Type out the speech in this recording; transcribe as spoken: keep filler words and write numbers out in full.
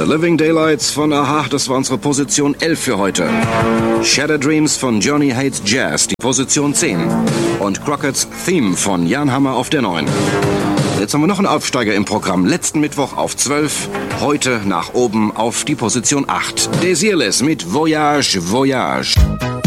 The Living Daylights von Aha, das war unsere Position elf für heute. Shattered Dreams von Johnny Hates Jazz, die Position zehn. Und Crockett's Theme von Jan Hammer auf der neun. Jetzt haben wir noch einen Aufsteiger im Programm. Letzten Mittwoch auf zwölf, heute nach oben auf die Position acht. Desireless mit Voyage, Voyage.